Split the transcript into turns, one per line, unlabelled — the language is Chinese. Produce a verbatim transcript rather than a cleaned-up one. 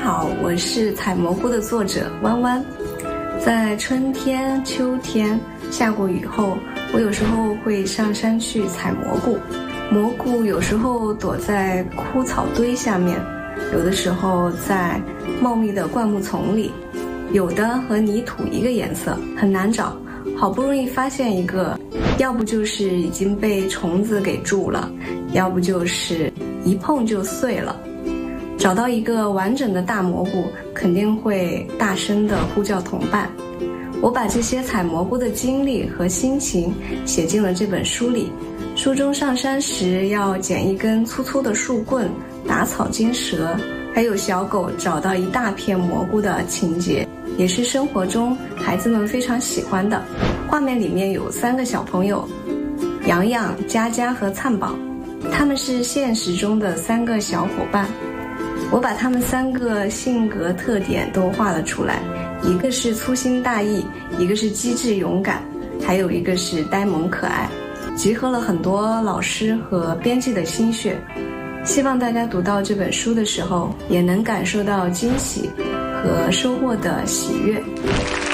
好，我是采蘑菇的作者弯弯。在春天、秋天下过雨后，我有时候会上山去采蘑菇。蘑菇有时候躲在枯草堆下面，有的时候在茂密的灌木丛里，有的和泥土一个颜色，很难找。好不容易发现一个，要不就是已经被虫子给蛀了，要不就是一碰就碎了。找到一个完整的大蘑菇，肯定会大声地呼叫同伴。我把这些采蘑菇的经历和心情写进了这本书里。书中上山时要捡一根粗粗的树棍，打草惊蛇，还有小狗找到一大片蘑菇的情节，也是生活中孩子们非常喜欢的。画面里面有三个小朋友，洋洋、佳佳和灿宝，他们是现实中的三个小伙伴。我把他们三个性格特点都画了出来，一个是粗心大意，一个是机智勇敢，还有一个是呆萌可爱，集合了很多老师和编辑的心血。希望大家读到这本书的时候，也能感受到惊喜和收获的喜悦。